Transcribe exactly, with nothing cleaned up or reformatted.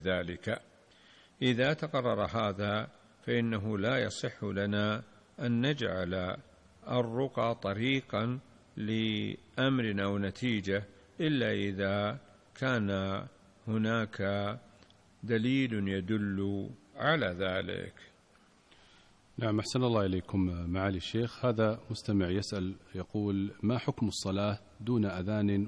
ذلك. إذا تقرر هذا فإنه لا يصح لنا أن نجعل الرقى طريقا لأمر أو نتيجة إلا إذا كان هناك دليل يدل على ذلك. نعم، أحسن الله إليكم معالي الشيخ. هذا مستمع يسأل يقول: ما حكم الصلاة دون أذان